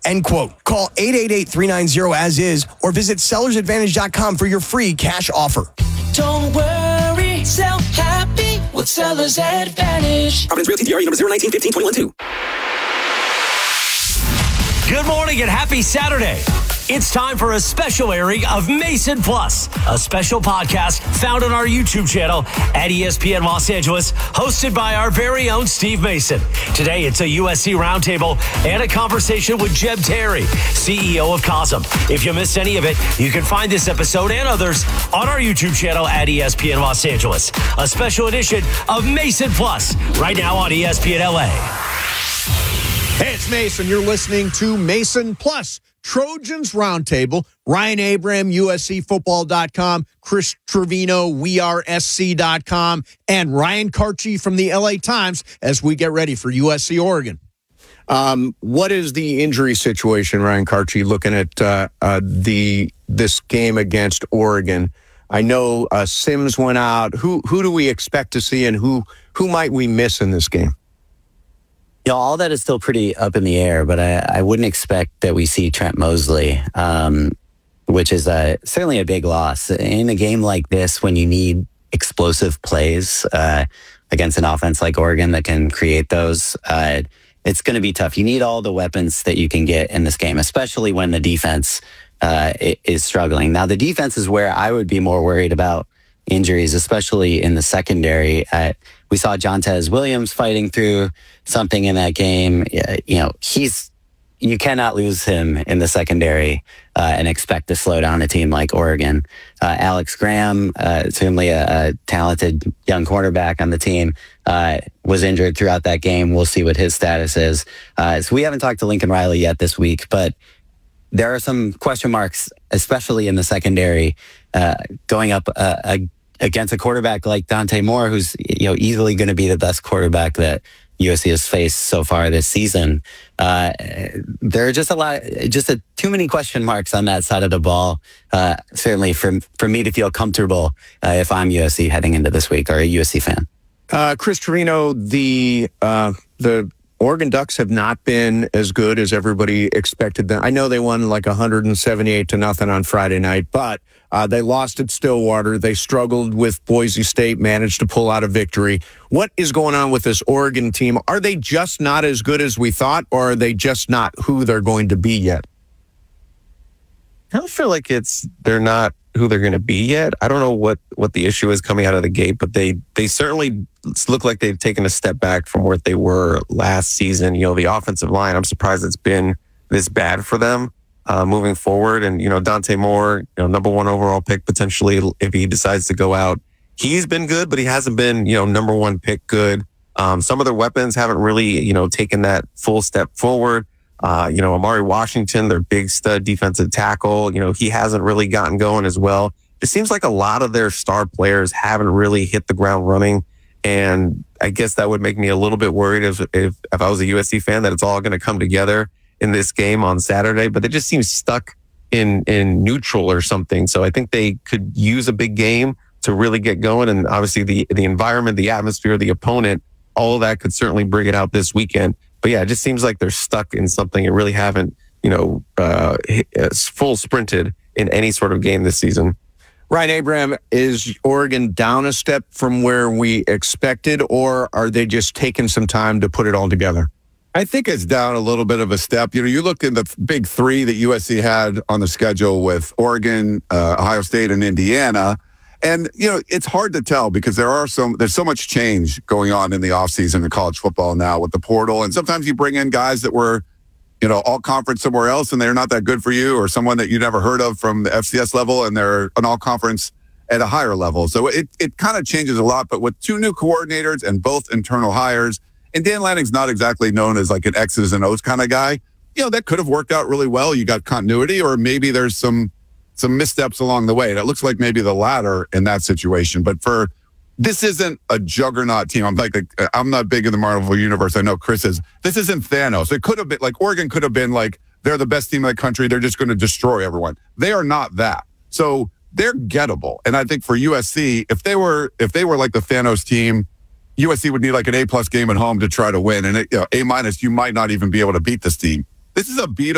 End quote. Call 888-390-AS-IS or visit sellersadvantage.com for your free cash offer. Don't worry, sell happy with Seller's Advantage. Providence Realty, DRE number 019152112. Good morning and happy Saturday. It's time for a special airing of Mason Plus, a special podcast found on our YouTube channel at ESPN Los Angeles, hosted by our very own Steve Mason. Today, it's a USC roundtable and a conversation with Jeb Terry, CEO of COSM. If you missed any of it, you can find this episode and others on our YouTube channel at ESPN Los Angeles. A special edition of Mason Plus, right now on ESPN LA. Hey, it's Mason. You're listening to Mason Plus, Trojans Roundtable. Ryan Abraham, USCFootball.com, Chris Trevino, WeAreSC.com, and Ryan Karchi from the LA Times as we get ready for USC Oregon. What is the injury situation, Ryan Karchi, looking at this game against Oregon? I know Sims went out. Who do we expect to see, and who might we miss in this game? Yeah, all that is still pretty up in the air, but I wouldn't expect that we see Trent Mosley, which is certainly a big loss. In a game like this, when you need explosive plays against an offense like Oregon that can create those, it's going to be tough. You need all the weapons that you can get in this game, especially when the defense is struggling. Now, the defense is where I would be more worried about injuries, especially in the secondary. We saw Jontez Williams fighting through something in that game. You cannot lose him in the secondary and expect to slow down a team like Oregon. Alex Graham, certainly a talented young cornerback on the team, was injured throughout that game. We'll see what his status is. So we haven't talked to Lincoln Riley yet this week, but there are some question marks, especially in the secondary, going up against a quarterback like Dante Moore, who's easily going to be the best quarterback that USC has faced so far this season. There are just too many question marks on that side of the ball. Certainly for me to feel comfortable if I'm USC heading into this week or a USC fan. Chris Trevino, the Oregon Ducks have not been as good as everybody expected them. I know they won like 178-0 on Friday night, but they lost at Stillwater. They struggled with Boise State, managed to pull out a victory. What is going on with this Oregon team? Are they just not as good as we thought, or are they just not who they're going to be yet? I don't feel like they're not who they're going to be yet. I don't know what the issue is coming out of the gate, but they certainly look like they've taken a step back from where they were last season. The offensive line, I'm surprised it's been this bad for them moving forward. And, Dante Moore, number 1 overall pick, potentially, if he decides to go out, he's been good, but he hasn't been, number 1 pick good. Some of their weapons haven't really, taken that full step forward. Amari Washington, their big stud defensive tackle, he hasn't really gotten going as well. It seems like a lot of their star players haven't really hit the ground running. And I guess that would make me a little bit worried if I was a USC fan that it's all going to come together in this game on Saturday. But they just seem stuck in neutral or something. So I think they could use a big game to really get going. And obviously the environment, the atmosphere, the opponent, all of that could certainly bring it out this weekend. But yeah, it just seems like they're stuck in something and really haven't, full sprinted in any sort of game this season. Ryan Abraham, is Oregon down a step from where we expected, or are they just taking some time to put it all together? I think it's down a little bit of a step. You look at the big 3 that USC had on the schedule with Oregon, Ohio State, and Indiana. And, it's hard to tell because there's so much change going on in the offseason in college football now with the portal. And sometimes you bring in guys that were, all conference somewhere else and they're not that good for you, or someone that you never heard of from the FCS level and they're an all conference at a higher level. So it kind of changes a lot. But with 2 new coordinators and both internal hires, and Dan Lanning's not exactly known as like an X's and O's kind of guy, that could have worked out really well. You got continuity, or maybe there's some missteps along the way. And it looks like maybe the latter in that situation. But this isn't a juggernaut team. I'm not big in the Marvel universe. I know Chris is. This isn't Thanos. It could have been like Oregon could have been like, they're the best team in the country. They're just going to destroy everyone. They are not that. So they're gettable. And I think for USC, if they were like the Thanos team, USC would need like an A+ game at home to try to win. And A-, you might not even be able to beat this team. This is a beat